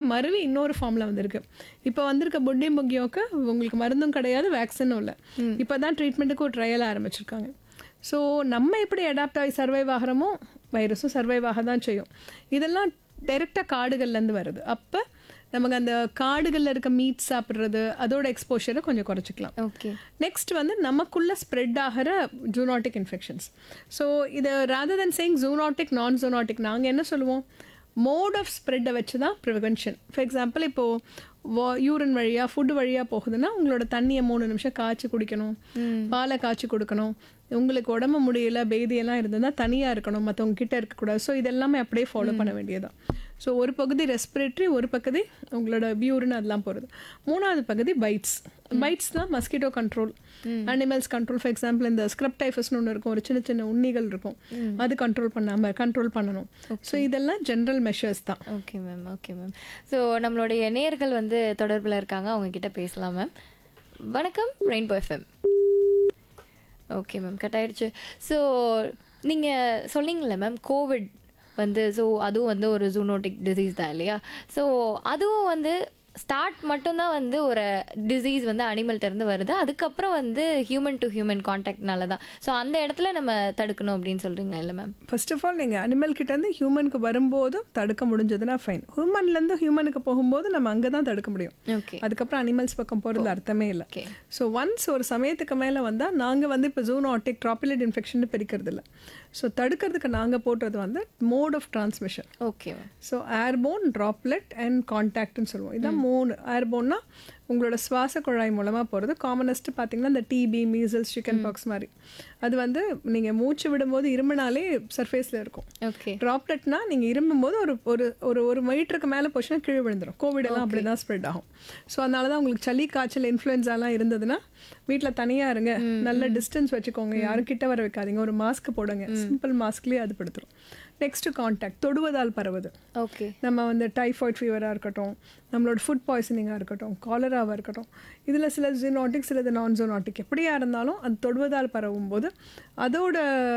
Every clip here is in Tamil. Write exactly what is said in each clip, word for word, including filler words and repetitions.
மருவி இன்னொரு ஃபார்மில் வந்திருக்கு. இப்போ வந்திருக்க புட்டி முக்கியோக்கு உங்களுக்கு மருந்தும் கிடையாது, வேக்சினும் இல்லை. இப்போ தான் ட்ரீட்மெண்ட்டுக்கு ஒரு ட்ரையல் ஆரம்பிச்சிருக்காங்க. ஸோ நம்ம எப்படி அடாப்ட் ஆகி சர்வைவ் ஆகிறோமோ வைரஸும் சர்வைவ் ஆக தான் செய்யும். இதெல்லாம் டைரெக்டாக காடுகள்லேருந்து வருது. அப்போ நமக்கு அந்த காடுகளில் இருக்க மீட் சாப்பிட்றது அதோட எக்ஸ்போஷரை கொஞ்சம் குறைச்சிக்கலாம். ஓகே. நெக்ஸ்ட் வந்து நமக்குள்ளே ஸ்ப்ரெட் ஆகிற ஜூனாட்டிக் இன்ஃபெக்ஷன்ஸ். ஸோ இது ராதர் தென் சேயிங் ஜூனாட்டிக் நான் ஜூனாட்டிக் நாங்கள் என்ன சொல்லுவோம், மோட் ஆஃப் ஸ்ப்ரெட்டை வச்சு தான் ப்ரிவென்ஷன். ஃபார் எக்ஸாம்பிள் இப்போது யூரின் வழியாக ஃபுட்டு வழியாக போகுதுன்னா உங்களோட தண்ணியை மூணு நிமிஷம் காய்ச்சி குடிக்கணும், பாலை காய்ச்சி கொடுக்கணும். உங்களுக்கு உடம்பு முடியல பேதியெல்லாம் இருந்ததுன்னா தனியாக இருக்கணும், மற்றவங்க கிட்டே இருக்கக்கூடாது. ஸோ இதெல்லாமே அப்படியே ஃபாலோ பண்ண வேண்டியதான். ஸோ ஒரு பகுதி ரெஸ்பிரேட்டரி, ஒரு பகுதி உங்களோட யூரின் அதெல்லாம் போகிறது. மூணாவது பகுதி பைட்ஸ். பைட்ஸ் தான் mosquito control, animals control. For example இந்த ஸ்க்ரப் டைஃபஸ்னு ஒன்று இருக்கும், ஒரு சின்ன சின்ன உண்ணிகள் இருக்கும், அது கண்ட்ரோல் பண்ணாமல் கண்ட்ரோல் பண்ணணும். ஸோ இதெல்லாம் ஜென்ரல் மெஷர்ஸ் தான். Okay ma'am. Okay ma'am. So நம்மளுடைய நேயர்கள் வந்து தொடர்பில் இருக்காங்க, அவங்க கிட்ட பேசலாம் மேம். வணக்கம் rainbow FM. Okay ma'am, cut ஆயிடுச்சு. ஸோ நீங்கள் சொன்னீங்களே மேம் கோவிட் வந்து, ஸோ அதுவும் வந்து ஒரு ஜூனோட்டிக் டிசீஸ் தான் இல்லையா? ஸோ அதுவும் வந்து ஸ்டார்ட் மட்டும்தான் வந்து ஒரு டிசீஸ் வந்து அனிமல்கிட்ட இருந்து வருது, அதுக்கப்புறம் வந்து ஹியூமன் டு ஹியூமன் கான்டாக்ட்னால தான். ஸோ அந்த இடத்துல நம்ம தடுக்கணும் அப்படின்னு சொல்கிறீங்க இல்லை மேம்? ஃபர்ஸ்ட் ஆஃப் ஆல் நீங்கள் அனிமல் கிட்டேருந்து ஹியூமனுக்கு வரும்போது தடுக்க முடிஞ்சதுன்னா ஃபைன். ஹியூமன்லேருந்து ஹியூமனுக்கு போகும்போது நம்ம அங்கே தான் தடுக்க முடியும். ஓகே. அதுக்கப்புறம் அனிமல்ஸ் பக்கம் போகிறது அர்த்தமே இல்லை. ஓகே. ஸோ ஒன்ஸ் ஒரு சமயத்துக்கு மேலே வந்தால் நாங்கள் வந்து இப்போ ஜூனாட்டிக் ட்ராபிலெட் இன்ஃபெக்ஷன் பிரிக்கிறது இல்லை. ஸோ தடுக்கிறதுக்கு நாங்கள் போடுறது வந்து mode of transmission. Okay. So airborne, droplet and கான்டாக்ட்னு சொல்லுவோம். இதான் மூணு. ஏர்போன்னா உங்களோட சுவாச குழாய் மூலமாக போகிறது. காமனஸ்ட்டு பார்த்தீங்கன்னா இந்த டிபி, மீசல்ஸ், சிக்கன் பாக்ஸ் மாதிரி. அது வந்து நீங்கள் மூச்சு விடும்போது இரும்பினாலே சர்ஃபேஸில் இருக்கும். ஓகே. ட்ராப்லெட்னா நீங்கள் இரும்பும்போது ஒரு ஒரு ஒரு ஒரு மீட்டருக்கு மேலே போச்சுன்னா கீழே விழுந்துடும். கோவிட் எல்லாம் அப்படி தான் ஸ்ப்ரெட் ஆகும். ஸோ அதனால தான் உங்களுக்கு சளி, காய்ச்சல், இன்ஃப்ளூயன்ஸாலாம் இருந்ததுன்னா வீட்டில் தனியாக இருங்க, நல்ல டிஸ்டன்ஸ் வச்சுக்கோங்க, யாரும் கிட்ட வர வைக்காதீங்க, ஒரு மாஸ்க் போடுங்க. சிம்பிள் மாஸ்க்லேயே அது படுத்துரும். நெக்ஸ்ட்டு கான்டாக்ட், தொடுவதால் பரவுது. ஓகே. நம்ம வந்து டைஃபாய்ட் ஃபீவராக இருக்கட்டும், நம்மளோட ஃபுட் பாய்சனிங்காக இருக்கட்டும், காலராவாக இருக்கட்டும், இதில் சில ஜூனாட்டிக் சிலது நான் ஜூனாட்டிக் எப்படியா இருந்தாலும் அது தொடுவதால் பரவும் போது அதோட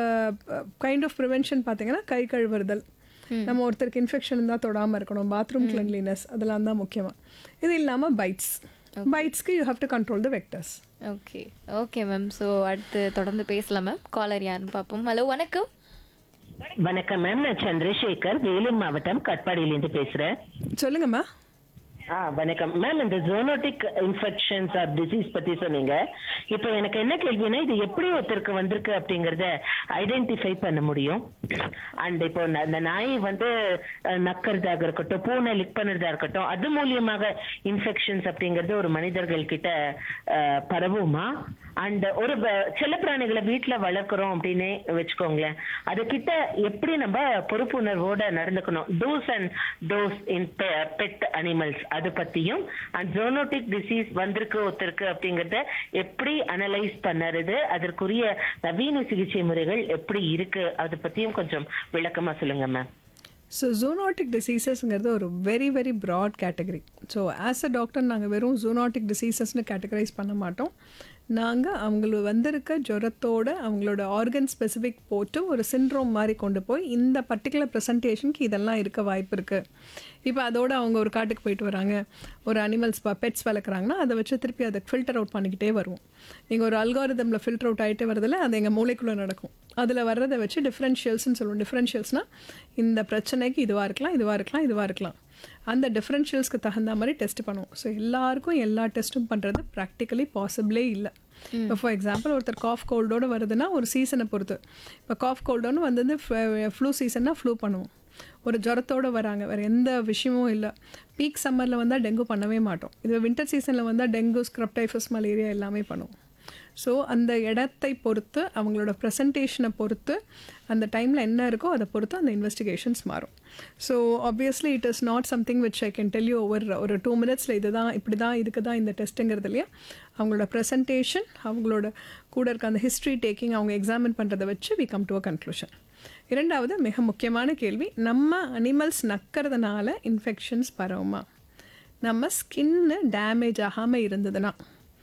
கைண்ட் ஆஃப் ப்ரிவென்ஷன் பார்த்தீங்கன்னா கை கழுவுறுதல், நம்ம ஒருத்தருக்கு இன்ஃபெக்ஷன் இருந்தால் தொடாமல் இருக்கணும், பாத்ரூம் கிளீன்லினஸ், அதெல்லாம் தான் முக்கியமாக. இது இல்லாமல் bytes. பைட்ஸ்க்கு you have to control the vectors. Okay. Okay ma'am. So அடுத்து தொடர்ந்து பேசலாம் மேம். காலர் யாருன்னு பார்ப்போம். ஹலோ, வணக்கம். வணக்கம் மேம், நான் சந்திரசேகர், வேலூர் மாவட்டம் கட்பாடியிலேருந்து பேசுறேன். சொல்லுங்கம்மா. ஆ வணக்கம் மேம். இந்த ஜூனோட்டிக் இன்ஃபெக்ஷன்ஸ் ஆர் டிசீஸ் பத்தி சொன்னீங்க. இப்போ எனக்கு என்ன கேள்வினா, இது எப்படி ஒருத்தருக்கு வந்திருக்கு அப்படிங்கறத ஐடென்டிஃபை பண்ண முடியும்? அண்ட் இப்போ இந்த நாய் வந்து நக்கறதாக இருக்கட்டும், பூனை லிக் பண்ணுறதா இருக்கட்டும், அது மூலியமாக இன்ஃபெக்ஷன்ஸ் அப்படிங்கிறது ஒரு மனிதர்கள் கிட்ட பரவுமா? அண்ட் ஒரு செல்ல பிராணிகளை வீட்டுல வளர்க்குறோம் அப்படின்னு வச்சுக்கோங்களேன், அது கிட்ட எப்படி நம்ம பொறுப்புணர்வோட நடந்துக்கணும்? Two's and dose in pet animals, அது பத்தியும் அண்ட் ஜூனோட்டிக் டிசீஸ் வந்திருக்கு ஒருத்தருக்கு அப்படிங்கறத எப்படி அனலைஸ் பண்ணுறது, அதற்குரிய நவீன சிகிச்சை முறைகள் எப்படி இருக்கு, அதை பத்தியும் கொஞ்சம் விளக்கமா சொல்லுங்க மேம். ஸோ ஜூனாட்டிக் டிசீசஸ்ங்கிறது ஒரு very very broad category. So as a doctor நாங்கள் வெறும் ஜூனாட்டிக் டிசீசஸ்னு கேட்டகரைஸ் பண்ண மாட்டோம். நாங்கள் அவங்களுக்கு வந்திருக்க ஜுரத்தோட அவங்களோட ஆர்கன் ஸ்பெசிஃபிக் போட்டு ஒரு சிண்ட்ரோம் மாதிரி கொண்டு போய் இந்த பர்டிகுலர் ப்ரெசன்டேஷனுக்கு இதெல்லாம் இருக்க வாய்ப்பு இருக்குது. இப்போ அதோட அவங்க ஒரு காட்டுக்கு போயிட்டு வராங்க, ஒரு அனிமல்ஸ் பெட்ஸ் வளர்க்குறாங்கன்னா அதை வச்சு திருப்பி அதை ஃபில்டர் அவுட் பண்ணிக்கிட்டே வருவோம். நீங்கள் ஒரு அல்காரிதமில் ஃபில்டர் அவுட் ஆகிட்டே வரதில்ல, அது எங்கள் மூளைக்குள்ளே நடக்கும். அதில் வர்றதை வச்சு டிஃப்ரென்ஷியல்ஸ்னு சொல்லுவோம். டிஃப்ரென்ஷியல்ஸ்னால் இந்த பிரச்சனைக்கு இதுவாக இருக்கலாம், இதுவாக இருக்கலாம், இதுவாக இருக்கலாம். அந்த டிஃப்ரென்ஷியல்ஸ்க்கு தகுந்த மாதிரி டெஸ்ட் பண்ணுவோம். ஸோ எல்லாருக்கும் எல்லா டெஸ்ட்டும் பண்ணுறது ப்ராக்டிக்கலி பாசிபிளே இல்லை. இப்போ ஃபார் எக்ஸாம்பிள் ஒருத்தர் காஃப் கோல்டோடு வருதுன்னா ஒரு சீசனை பொறுத்து, இப்போ காஃப் கோல்டோன்னு வந்து ஃப்ளூ சீசன்னா ஃப்ளூ பண்ணுவோம். ஒரு ஜுரத்தோடு வராங்க, வேறு எந்த விஷயமும் இல்லை, பீக் சம்மரில் வந்தால் டெங்கு பண்ணவே மாட்டோம். இது வின்டர் சீசனில் வந்தால் டெங்கு, ஸ்க்ரப் டைஃபஸ், மலேரியா எல்லாமே பண்ணுவோம். ஸோ அந்த இடத்தை பொறுத்து, அவங்களோட ப்ரெசன்டேஷனை பொறுத்து, அந்த டைமில் என்ன இருக்கோ அதை பொறுத்து அந்த இன்வெஸ்டிகேஷன்ஸ் மாறும். So obviously it is not something which I can tell you over ஒரு டூ மினிட்ஸில் இது தான் இப்படி தான் இதுக்கு தான் இந்த டெஸ்ட்டுங்கிறது இல்லையா. அவங்களோட ப்ரெசன்டேஷன், அவங்களோட கூட இருக்க அந்த ஹிஸ்ட்ரி டேக்கிங், அவங்க எக்ஸாமின் பண்ணுறதை வச்சு we come to a conclusion. இரண்டாவது மிக முக்கியமான கேள்வி, நம்ம அனிமல்ஸ் நக்கிறதுனால இன்ஃபெக்ஷன்ஸ் பரவுமா? நம்ம ஸ்கின்னு டேமேஜ் ஆகாமல் இருந்ததுன்னா,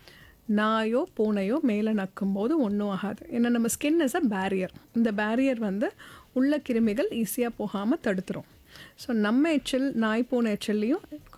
நாயோ பூனையோ மேலே நக்கும்போது ஒன்றும் ஆகாது. ஏன்னா நம்ம ஸ்கின் இஸ் அ பேரியர். இந்த பேரியர் வந்து உள்ள கிருமிகள் ஈஸியாக போகாமல் தடுத்துரும். ஸோ நம்ம எச்சல், நாய் பூனை எச்சல்லையும்